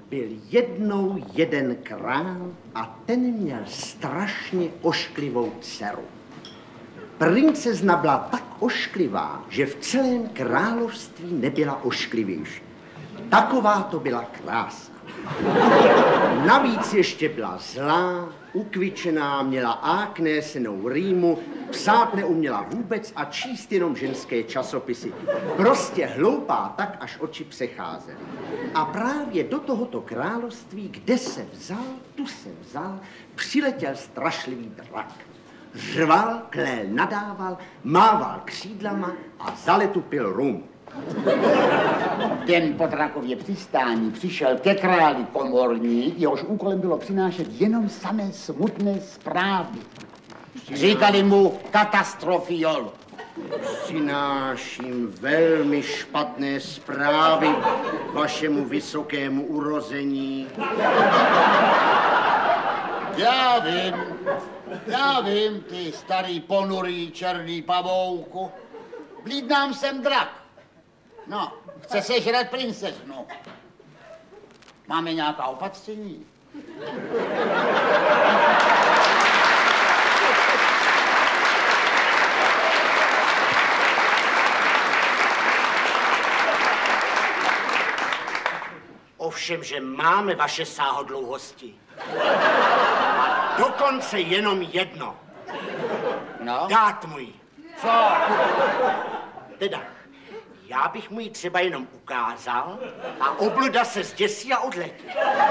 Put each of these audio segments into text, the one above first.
Byl jednou jeden král a ten měl strašně ošklivou dceru. Princezna byla tak ošklivá, že v celém království nebyla ošklivější. Taková to byla krása. Navíc ještě byla zlá, ukvičená, měla aknésenou rýmu, psát neuměla vůbec a číst jenom ženské časopisy. Prostě hloupá tak, až oči přecházely. A právě do tohoto království, kde se vzal, tu se vzal, přiletěl strašlivý drak. Řval, klél, nadával, mával křídlama a za letu pil rum. Den po drakově přistání přišel ke králi komorník, jehož úkolem bylo přinášet jenom samé smutné zprávy. Říkali mu katastrofiol. Přináším velmi špatné zprávy vašemu vysokému urození. Já vím, ty starý ponurý černý pavouku. Vlídnám sem drak. No, chce sežrat princeznu. Máme nějaká opatření? Ovšem, že máme vaše sáhodlouhosti. A dokonce jenom jedno. No? Dát mu ji. Co? Teda, já bych mu ji třeba jenom ukázal a obluda se zděsí a odletí.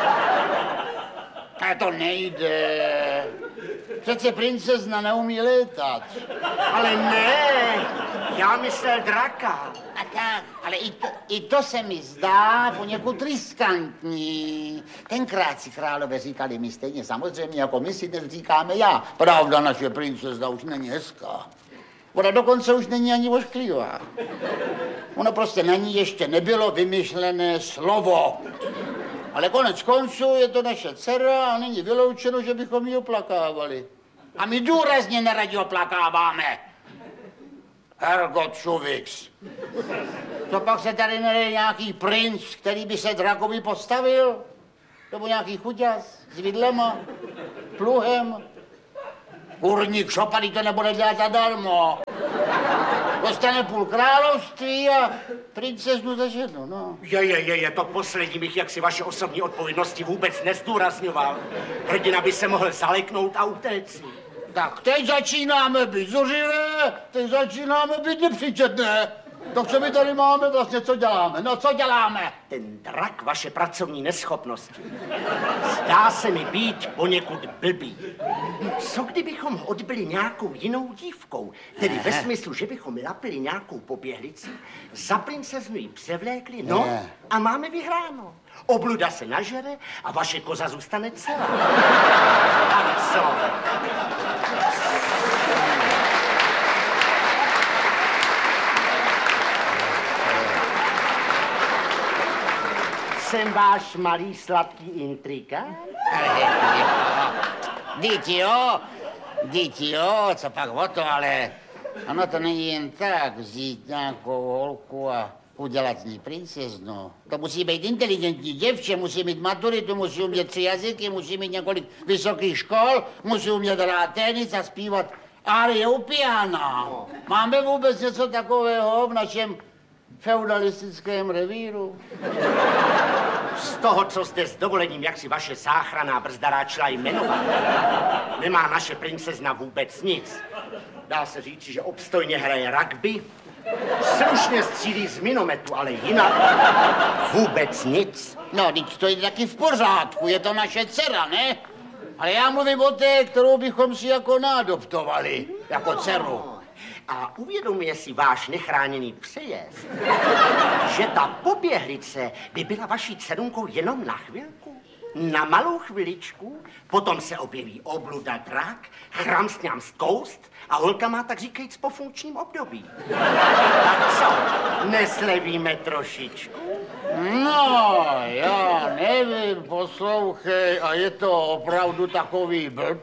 To nejde. Přece princezna neumí létat. Ale ne, já myslel draka. A tak, ale i to se mi zdá poněkud riskantní. Tenkrát si králové říkali mi stejně samozřejmě, jako my si dnes říkáme já. Pravda, naše princezna už není hezká. Ona dokonce už není ani ošklivá. Ono prostě na ní ještě nebylo vymyšlené slovo. Ale konec konců je to naše dcera a není vyloučeno, že bychom ji oplakávali. A my důrazně neradi oplakáváme. Hergot Šuvix. Co pak se tady nejde nějaký princ, který by se drakovi postavil? Nebo nějaký chuťas s vidlema, pluhem? Kurník šopaný to nebude dělat zadarmo. Dostane půl království a princeznu za ženu, no. Je, to poslední bych jaksi vaše osobní odpovědnosti vůbec nezdůrazňoval. Hrdina by se mohl zaleknout a utéct. Tak teď začínáme být zuřivé, teď začínáme být nepříčetné. Tak co my tady máme vlastně, co děláme? No, co děláme? Ten drak vaše pracovní neschopnosti. Zdá se mi být poněkud blbý. Co kdybychom ho odbyli nějakou jinou dívkou? Tedy ve smyslu, že bychom lapili nějakou poběhlici, za princeznu ji převlékli, no a máme vyhráno. Obluda se nažere a vaše koza zůstane celá. Tak co? Jsem váš malý sladký intrika? Dítě jo, co pak o to, ale ono to není jen tak vzít nějakou holku a udělat z ní princeznu. To musí být inteligentní děvče, musí mít maturitu, musí umět 3 jazyky, musí mít několik vysokých škol, musí umět hrát tenis a zpívat árie u piana. Máme vůbec něco takového v našem feudalistickém revíru? Z toho, co jste s dovolením, jak si vaše záchranná brzda ráčila jmenovat, nemá naše princezna vůbec nic. Dá se říct, že obstojně hraje rugby, slušně střílí z minometu, ale jinak vůbec nic. No, teď to je taky v pořádku, je to naše dcera, ne? Ale já mluvím o té, kterou bychom si jako naadoptovali, jako dceru. A uvědomuje si váš nechráněný přejezd, že ta poběhlice by byla vaší dcerunkou jenom na chvilku, na malou chviličku, potom se objeví obluda drak, chramsňám zkoust a holka má tak říkajíc po funkčním období. Tak co, neslevíme trošičku? No, já nevím, poslouchej, a je to opravdu takový blb?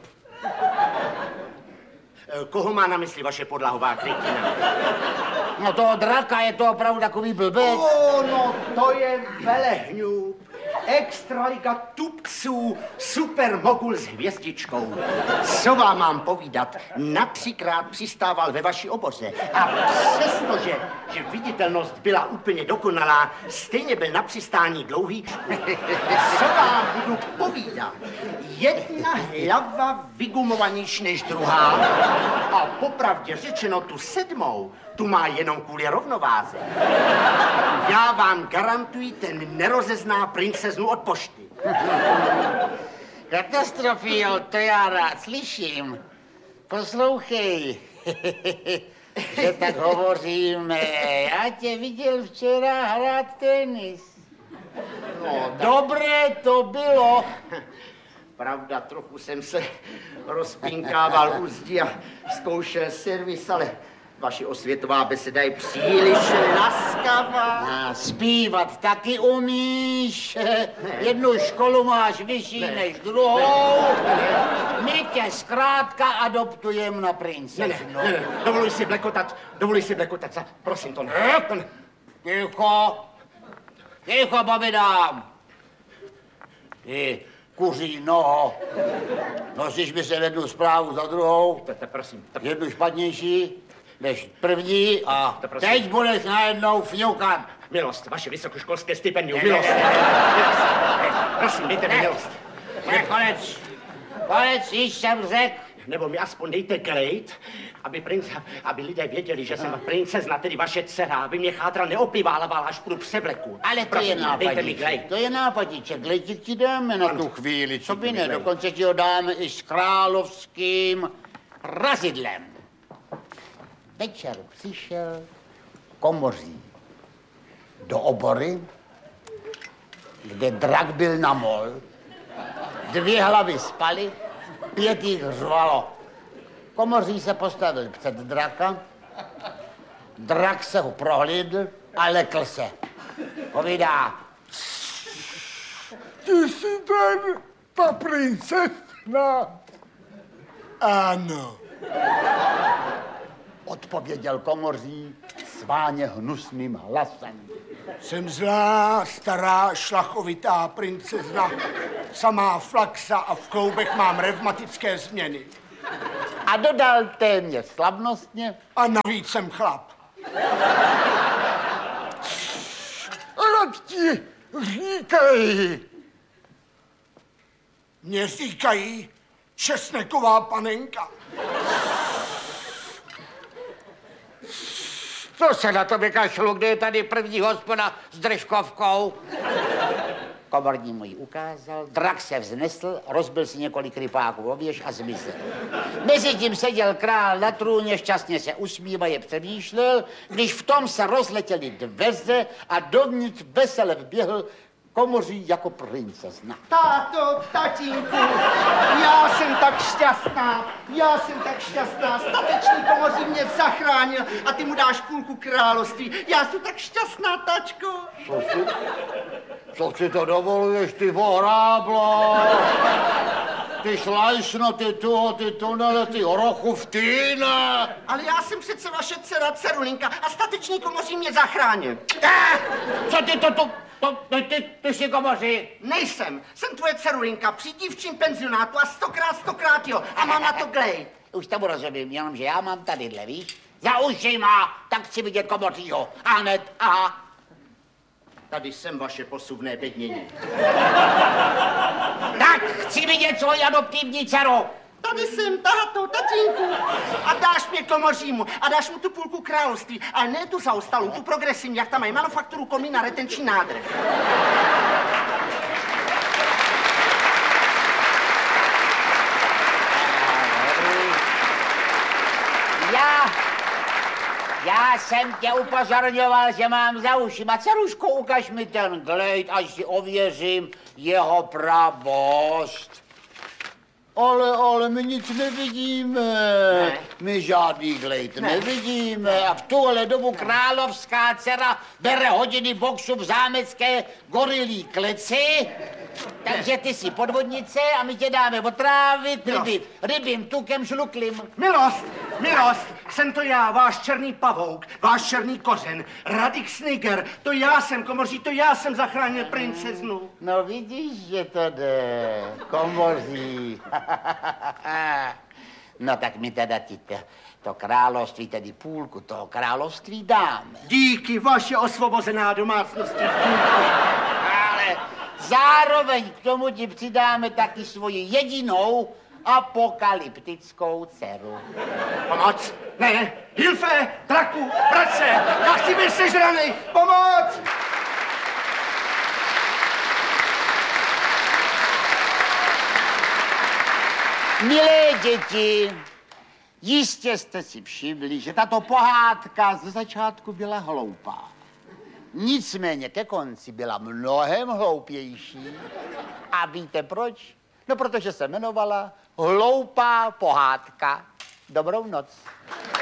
Koho má na mysli vaše podlahová krytina? No toho draka, je to opravdu takový blbec. No to je velehňůb. Extraliga tupců, supermogul s hvězdičkou. Co vám mám povídat? Na 3krát přistával ve vaší oboře. A přestože, že viditelnost byla úplně dokonalá, stejně byl na přistání dlouhý. Co vám budu povídat? Jedna hlava vygumovanější než druhá. A popravdě řečeno tu 7. tu má jenom kvůli rovnováze. Já vám garantuji, ten nerozezná princeznu od pošty. Katastrofio, to já rád slyším. Poslouchej, že tak hovoříme. Já tě viděl včera hrát tenis. No, dobré to bylo. Pravda, trochu jsem se rozpinkával u zdi a zkoušel servis, ale vaše osvětová beseda je příliš laskavá. A zpívat taky umíš. Jednu školu máš vyšší než druhou. My tě zkrátka adoptujeme na princeznu. Ne. Dovoluj si blekotat, prosím to ne. Ticho, povídám. Ty kuří noho. Nosíš mi se jednu zprávu za druhou. Prosím. Jednu špatnější než první a teď budeš najednou fňukat. Milost, vaše vysokoškolské stipendium, milost. Prosím, dejte mi milost. Konec, již jsem řekl. Nebo mi aspoň dejte glejt, aby lidé věděli, že jsem princezna, tedy vaše dcera, aby mě chátra neoplivávala, až půjdu převleku. Ale to je nápadíček. To je nápadíček. Glejtík ti dáme na tu chvíli. Co by ne, dokonce ti ho dáme i s královským razidlem. Večer přišel komoří do obory, kde drak byl na mol. 2 hlavy spaly, 5 jich řvalo. Komoří se postavil před draka, drak se ho prohlídl a lekl se. Povídá. Ty jsi ta princezna? Ano. Odpověděl komoří sváně hnusným hlasem. Jsem zlá, stará, šlachovitá princezna, samá flaxa a v kloubech mám revmatické změny. A dodal téměř slavnostně. A navíc jsem chlap. Jak ti říkají? Mně říkají česneková panenka. Co se na to vykašlu, kde je tady první hospoda s držkovkou? Komorní mu ji ukázal, drak se vznesl, rozbil si několik rypáků o věž a zmizel. Mezitím seděl král na trůně, šťastně se usmívaje přemýšlel, když v tom se rozletěly dveře a dovnitř vesele vběhl komoří jako princezna. Táto, tatínku, já jsem tak šťastná, statečný komoří mě zachránil a ty mu dáš půlku království. Já jsem tak šťastná, tačko. Co si to dovoluješ, ty vohráblo? Ty šlajsno, ty tunele, ty hrochuftýna. Ale já jsem přece vaše dcera Cerulinka a statečný komoří mě zachránil. Co ty ty jsi komoří? Nejsem, jsem tvoje Cerulinka při dívčím penzionátu a 100krát jo a mám na to glejt. Už tomu rozumím, jenomže já mám tadyhle, víš? Za ušima, tak chci vidět komořího. A hned, aha. Tady jsem vaše posuvné bednění. Tak chci vidět svoji adoptivní dceru. Tady jsem, táto, tatínku. A dáš mě komořímu a dáš mu tu půlku království, ale ne tu zaostalou, tu progresivní, jak tam mají manufakturu, komín a retenční nádrž. Já jsem tě upozorňoval, že mám za ušima. Ceruško, ukaž mi ten glejt, až si ověřím jeho pravost. Ale my nic nevidíme. Ne. My žádný glejt nevidíme. A v tuhle dobu královská dcera bere hodiny boxu v zámecké gorilí kleci. Takže ty jsi podvodnice a my tě dáme otrávit rybím tukem žluklým. Milost! Milost, jsem to já, váš černý pavouk, váš černý kořen, Radik Sniger, to já jsem, komoří, to já jsem zachránil princeznu. No vidíš, že to jde, komoří. No tak mi teda to království, tedy půlku toho království dáme. Díky, vaše osvobozená domácnosti. Ale zároveň k tomu ti přidáme taky svoji jedinou apokalyptickou dceru. Pomoc! Ne! Hilfe! Draku! Vrať se! Já chci být sežranej! Pomoc! Milé děti, jistě jste si všimli, že tato pohádka ze začátku byla hloupá. Nicméně ke konci byla mnohem hloupější. A víte proč? No, protože se jmenovala Hloupá pohádka. Dobrou noc.